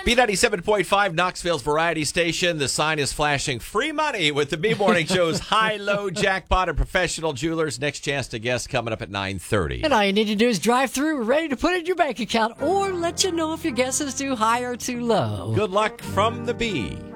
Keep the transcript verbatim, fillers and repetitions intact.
B ninety-seven point five, Knoxville's variety station. The sign is flashing free money with the B Morning Show's high-low jackpot and professional jewelers. Next chance to guess coming up at nine thirty. And all you need to do is drive through, ready to put it in your bank account, or let you know if your guess is too high or too low. Good luck from the B.